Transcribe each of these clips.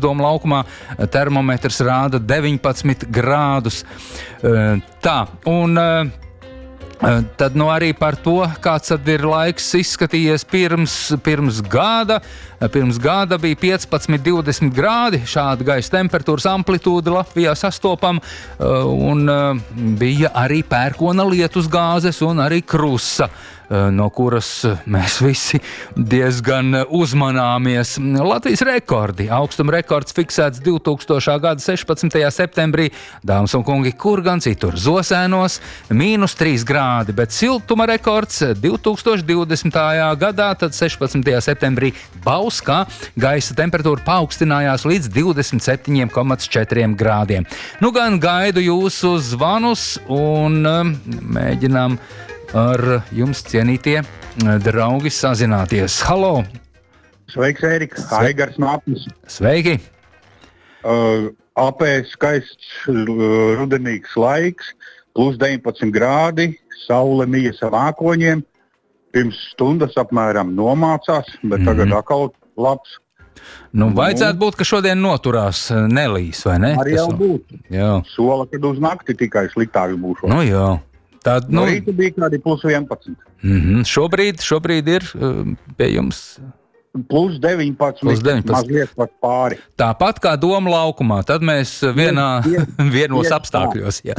Doma laukumā termometrs rāda 19 grādus. Tā, un tad arī par to, kāds tad ir laiks izskatījies pirms gada. Pirms gada bija 15-20 grādi, šāda gaisa temperatūras amplitūda Latvijā sastopama, un bija arī pērkona lietusgāzes un arī krusa, no kuras mēs visi diezgan uzmanāmies. Latvijas rekordi. Augstuma rekords fiksēts 2000. gada 16. septembrī. Dāmas un kungi, kur gan citur? Zosēnos -3 grādi, bet siltuma rekords 2020. gadā, tad 16. septembrī Bauskā gaisa temperatūra paaugstinājās līdz 27,4 grādiem. Nu gan gaidu jūsu zvanus un mēģinām ar jums, cienītie draugi, sazināties. Halo! Sveiks, Ērika! Aigars Nāpnis. Sveiki! AP skaists rudenīgs laiks, +19 grādi, saule mijas ar mākoņiem. Pirms stundas apmēram nomācās, bet tagad atkal labs. Nu, vajadzētu būt, ka šodien noturās, nelīs, vai ne? Arī jau būtu. Jā. Sola, kad uz nakti tikai sliktāk būšu. Nu jā. Tad, no rīta bija kādi +11. Šobrīd ir pie jums +19, mazliet pat pāri. Tāpat kā Doma laukumā, tad mēs vienos apstākļos. Jā.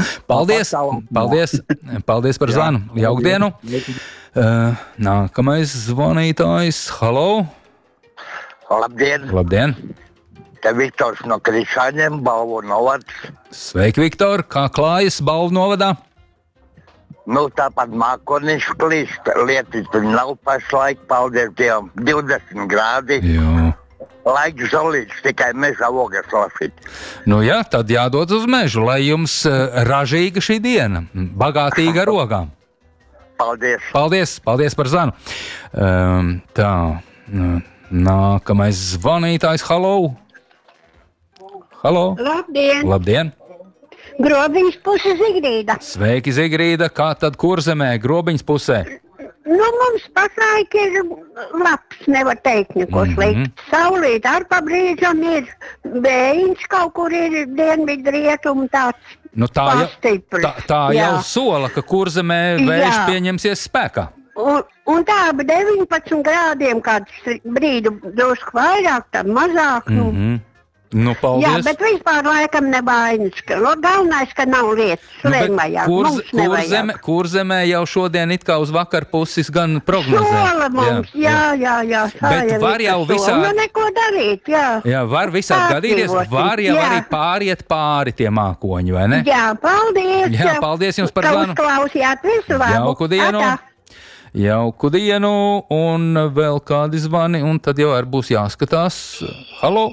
Paldies par zvanu. Jaukdienu. Nākamais zvanītājs. Halo! Labdien! Labdien! Te Viktors no Krišāņiem, Balvu novads. Sveiki, Viktor! Kā klājas Balvu novadā? Nu, tāpat mākonis klīst, lietas nav pašlaik, paldies Dievam, 20 grādi. Jā. Laiks zolīts, tikai meža ogas lasīt. Nu jā, tad jādod uz mežu, lai jums ražīga šī diena, bagātīga ar ogām. Paldies! Paldies par zvanu. Tā, nākamais zvanītājs. Halo! Halo! Labdien! Grobiņas puse Zigrīda. Sveiki, Zigrīda! Kā tad Kurzemē, Grobiņas pusē? Nu, mums pašlaik ir labs, nevar teikt neko slikt. Saulīt ar pa brīžam ir, vējiņš kaut kur ir dienvidrietumu tāds pastiprs. Tā jau sola, ka Kurzemē vējš pieņemsies spēkā. Un tā 19 grādiem kādu brīdu drusku vairāk, tad mazāk. Nu, paldies. Jā, bet vispār laikam nevainas. Galvenais, ka nav lietas. Kurzemē jau šodien it kā uz vakar puses gan prognozē. Sola mums, jā. Bet var jau visādi. Nu, neko darīt, jā. Jā, var visādi gadīties. Var jau arī pāriet pāri tie mākoņi, vai ne? Jā, paldies. Jā, paldies jums par zvanu. Klausījāt visu labu. Jauku dienu. Jauku dienu un vēl kādi zvani, un tad jau arī būs jāskatās. Halo!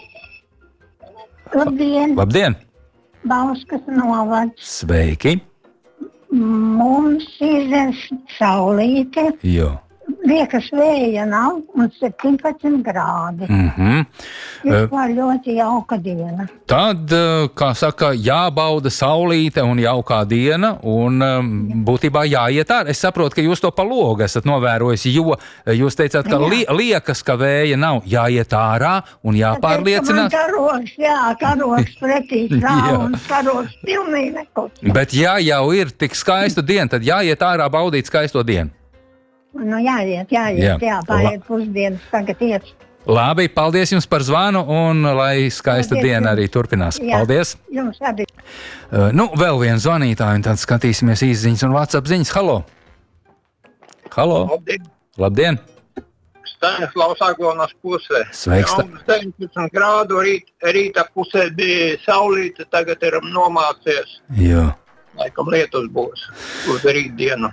Labdien! Bauskas novads. Sveiki! Mums ir saulīte. Jā. Liekas, vēja nav un 17 grādi. Vispār ļoti jauka diena. Tad, kā saka, jābauda saulīte un jaukā diena, un būtībā jāiet ārā. Es saprotu, ka jūs to pa logu esat novērojis, jo jūs teicāt, ka liekas, ka vēja nav, jāiet ārā un jāpārliecinās. Karogs pretī stāv un karogs pilnīgi nekur. Bet ja jau ir tik skaista diena, tad jāiet ārā baudīt skaisto dienu. Nu, jāiet, pāriet pusdienas, tagad iet. Labi, paldies jums par zvanu un lai skaista diena arī turpinās. Paldies! Jums arī. Vēl viens zvanītāji un tad skatīsimies īsziņas un WhatsApp ziņas. Halo! Labdien! Stanislavs Aglonas pusē. Sveiks! 19 grādu rīta pusē bija saulīte, tagad ir nomācies. Jā. Laikam lietus būs uz rītdienu.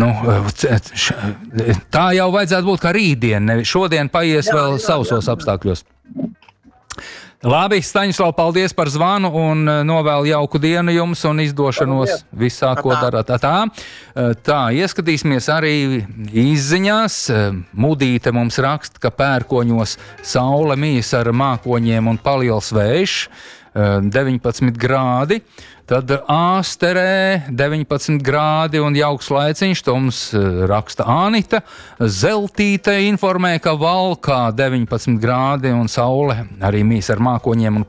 Tā jau vajadzētu būt kā rītdiena, šodien paies vēl sausos apstākļos. Labi, Staņislav, paldies par zvanu un novēlu jauku dienu jums un izdošanos visā, ko darāt. Tā, ieskatīsimies arī izziņās. Mudīte mums raksta, ka pērkoņos saule mijas ar mākoņiem un paliels vējš, 19 grādi. Tad Āsterē 19 grādi un jauks laiciņš, to mums raksta Anita. Zeltīte informē, ka Valkā 19 grādi un saule arī mīs ar mākoņiem un